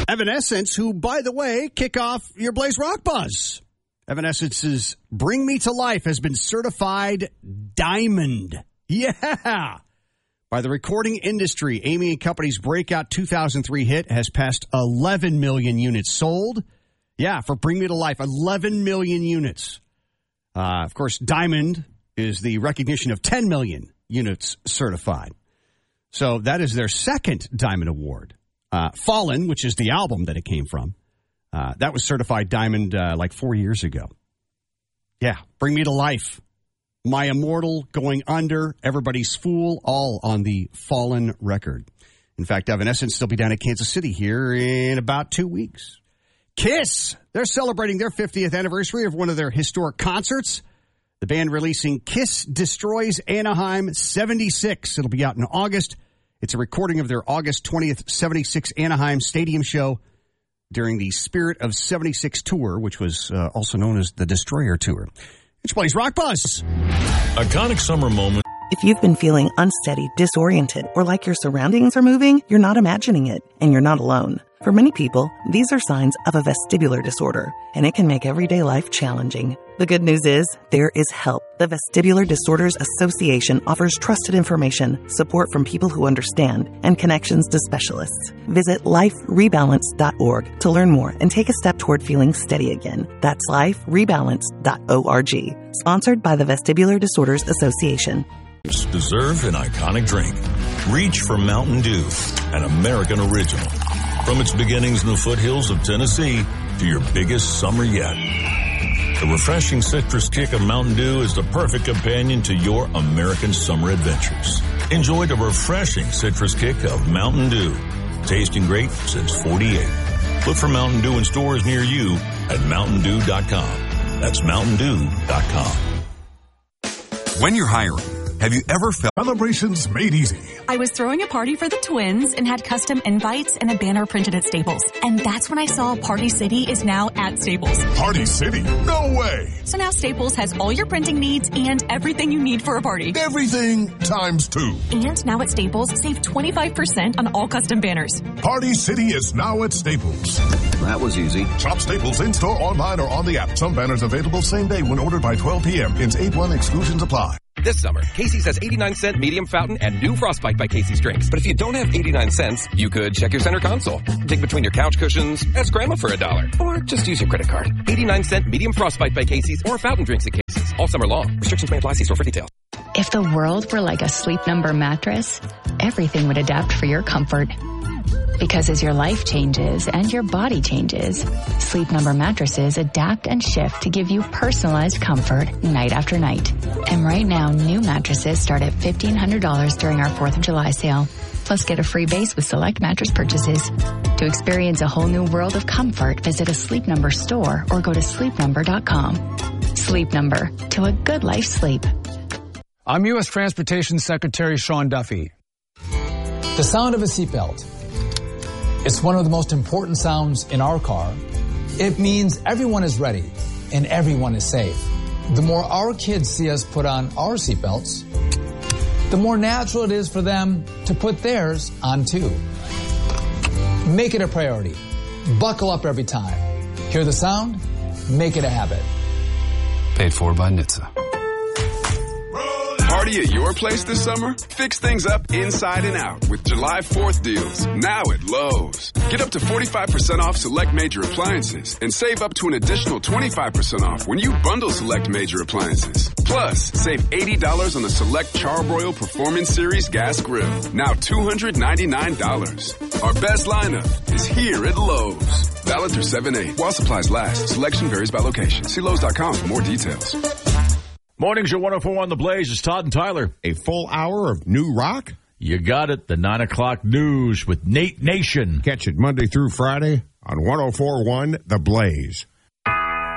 Evanescence, who, by the way, kick off your Blaze Rock Buzz. Evanescence's Bring Me to Life has been certified diamond. Yeah. By the recording industry, Amy & Company's breakout 2003 hit has passed 11 million units sold. Yeah, for Bring Me to Life, 11 million units. Of course, diamond is the recognition of 10 million units certified. So that is their second Diamond Award. Fallen, which is the album that it came from, that was certified Diamond like 4 years ago. Yeah, Bring Me to Life. My Immortal, Going Under, Everybody's Fool, all on the Fallen record. In fact, Evanescence will be down at Kansas City here in about 2 weeks. Kiss, they're celebrating their 50th anniversary of one of their historic concerts. The band releasing Kiss Destroys Anaheim 76. It'll be out in August. It's a recording of their August 20th 76 Anaheim Stadium show during the Spirit of 76 tour, which was also known as the Destroyer Tour. It's Blaze Rock Buzz. Iconic summer moment. If you've been feeling unsteady, disoriented, or like your surroundings are moving, you're not imagining it, and you're not alone. For many people, these are signs of a vestibular disorder, and it can make everyday life challenging. The good news is, there is help. The Vestibular Disorders Association offers trusted information, support from people who understand, and connections to specialists. Visit liferebalance.org to learn more and take a step toward feeling steady again. That's liferebalance.org. Sponsored by the Vestibular Disorders Association. Deserve an iconic drink. Reach for Mountain Dew, an American original. From its beginnings in the foothills of Tennessee to your biggest summer yet. The refreshing citrus kick of Mountain Dew is the perfect companion to your American summer adventures. Enjoy the refreshing citrus kick of Mountain Dew. Tasting great since 48. Look for Mountain Dew in stores near you at MountainDew.com. That's MountainDew.com. When you're hiring, have you ever felt celebrations made easy? I was throwing a party for the twins and had custom invites and a banner printed at Staples. And that's when I saw Party City is now at Staples. Party City? No way! So now Staples has all your printing needs and everything you need for a party. Everything times 2. And now at Staples, save 25% on all custom banners. Party City is now at Staples. That was easy. Shop Staples in-store, online, or on the app. Some banners available same day when ordered by 12 p.m. Ins 8-1 exclusions apply. This summer, Casey's has 89-cent medium fountain and new Frostbite by Casey's drinks. But if you don't have 89 cents, you could check your center console, dig between your couch cushions, ask Grandma for $1, or just use your credit card. 89-cent medium Frostbite by Casey's or fountain drinks at Casey's. All summer long. Restrictions may apply. See store for details. If the world were like a Sleep Number mattress, everything would adapt for your comfort. Because as your life changes and your body changes, Sleep Number mattresses adapt and shift to give you personalized comfort night after night. And right now, new mattresses start at $1,500 during our 4th of July sale. Plus, get a free base with select mattress purchases. To experience a whole new world of comfort, visit a Sleep Number store or go to sleepnumber.com. Sleep Number, to a good life sleep. I'm U.S. Transportation Secretary Sean Duffy. The sound of a seatbelt. It's one of the most important sounds in our car. It means everyone is ready and everyone is safe. The more our kids see us put on our seatbelts, the more natural it is for them to put theirs on too. Make it a priority. Buckle up every time. Hear the sound? Make it a habit. Paid for by NHTSA. Party at your place this summer? Fix things up inside and out with July 4th deals, now at Lowe's. Get up to 45% off select major appliances and save up to an additional 25% off when you bundle select major appliances. Plus, save $80 on the select Charbroil Performance Series gas grill, now $299. Our best lineup is here at Lowe's. Valid through 7/8. While supplies last, selection varies by location. See Lowe's.com for more details. Mornings at 104 The Blaze. It's Todd and Tyler. A full hour of new rock? You got it. The 9 o'clock news with Nate Nation. Catch it Monday through Friday on 104.1 The Blaze.